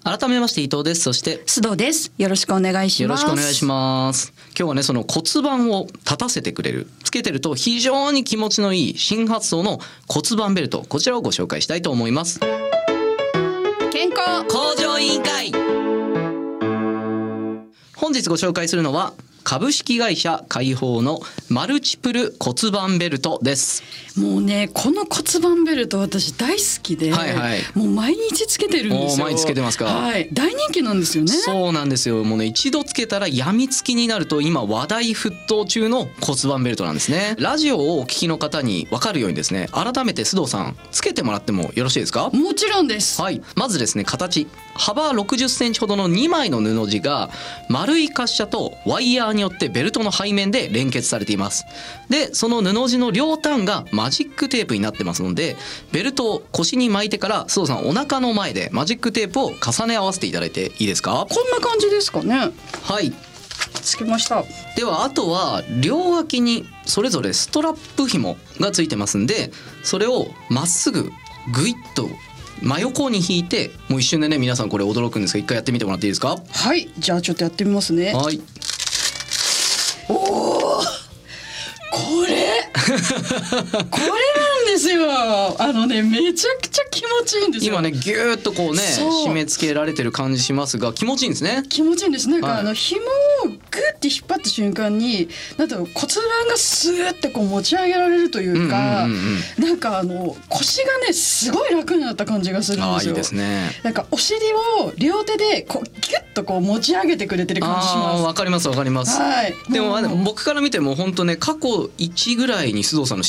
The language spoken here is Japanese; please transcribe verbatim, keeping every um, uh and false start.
改めまして伊藤です。そして須藤です。よろしくお願いします。 よろしくお願いします。今日はね、その骨盤を立たせてくれる、つけてると非常に気持ちのいい新発想の骨盤ベルト、こちらをご紹介したいと思います。 健康向上委員会。本日ご紹介するのは株式会社開放のマルチプル骨盤ベルトです。 もうね、この骨盤ベルト私大好きで、はいはい、もう毎日つけてるんですよ。 毎日つけてますか。 はい、大人気なんですよね。 そうなんですよ。もうね、一度つけたらやみつきになると今話題沸騰中の骨盤ベルトなんですね。ラジオをお聞きの方に分かるようにですね、改めて須藤さんつけてもらってもよろしいですか。 もちろんです。 はい、まずですね、形幅ろくじゅっセンチほどのにまいの布地が丸い滑車とワイヤーによってベルトの背面で連結されています。で、その布地の両端がマジックテープになってますので、ベルトを腰に巻いてから須藤さんお腹の前でマジックテープを重ね合わせていただいていいですか。 こんな感じですかね。 はい、 つけました。 ではあとは両脇にそれぞれストラップ紐がついてますんで、それをまっすぐグイッと真横に引いて、もう一瞬でね、皆さんこれ驚くんですが、一回やってみてもらっていいですか。 はい、じゃあちょっとやってみますね。 はい。 おお、これこれなんですよ。あのね、めちゃくちゃ気持ちいいんですよ。 今ね、ギューッとこうね締め付けられてる感じしますが、気持ちいいんですね。 気持ちいいんです。なんか、 はい、 あの紐をグッて引っ張った瞬間に、なんと骨盤がスーッてこう持ち上げられるというか、うんうんうんうん、なんかあの腰がねすごい楽になった感じがするんですよ。 あ、いいですね。 なんかお尻を両手でこうギュッとこう持ち上げてくれてる感じします。 わかりますわかります。 はい、 でも僕から見ても本当ね、過去いちぐらいに須藤さんの